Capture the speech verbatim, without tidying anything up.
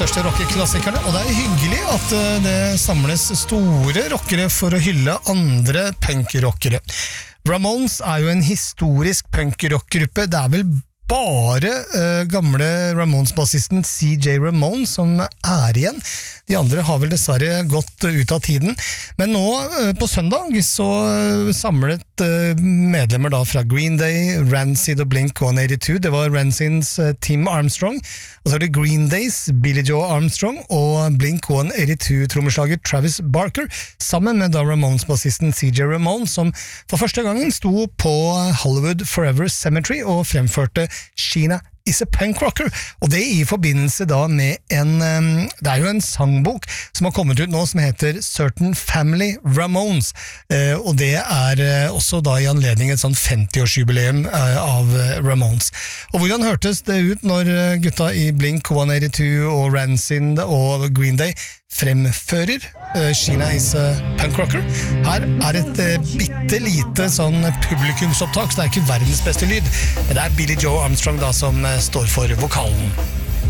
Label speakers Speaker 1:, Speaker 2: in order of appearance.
Speaker 1: største rockeklassikerne, og det er hyggelig at det samles store rockere for å hylle andre punkrockere. Ramones er jo en historisk punkrockgruppe, det er vel bare uh, gamle Ramones-bassisten C J Ramone som er igjen. De andre har vel dessverre gått uh, ut av tiden. Men nå uh, på søndag så uh, samlet uh, medlemmer da fra Green Day, Rancid og Blink one eighty-two. Det var Rancids uh, Tim Armstrong, og så er det Green Days, Billie Joe Armstrong og Blink one eighty-two-trommeslager Travis Barker, sammen med da Ramones-bassisten C J Ramone, som for første gangen sto på Hollywood Forever Cemetery og fremførte Sheena is a punk rocker, og det i forbindelse da med en, um, det er jo en sangbok som har kommet ut nå som heter Certain Family Ramones, uh, og det er uh, også da i anledning et sånn femti-årsjubileum uh, av uh, Ramones. Og hvordan hørtes det ut når uh, gutta i Blink one eighty-two og Rancid og Green Day fremfører uh, Sheena is a punk rocker? Her er et uh, bitte lite sånn publikumsopptak, så det er ikke verdens beste lyd, men det er Billie Joe Armstrong da som uh, står for vokalen.